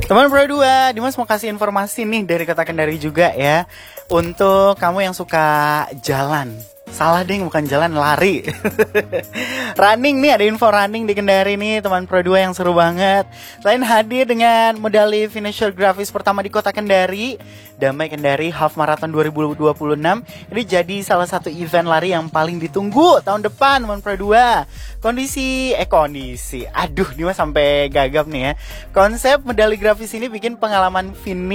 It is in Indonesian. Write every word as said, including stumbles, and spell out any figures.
Teman Pro dua, Dimas mau kasih informasi nih dari Kota Kendari juga ya. Untuk kamu yang suka jalan. Salah deh, bukan jalan, lari. Running nih, ada info running di Kendari nih teman Pro dua yang seru banget. Selain hadir dengan medali finisher grafis pertama di Kota Kendari, Damai Kendari Half Marathon dua ribu dua puluh enam ini jadi salah satu event lari yang paling ditunggu tahun depan teman Pro dua. Kondisi, eh kondisi, aduh Dimas sampai gagap nih ya. Konsep medali grafis ini bikin pengalaman finish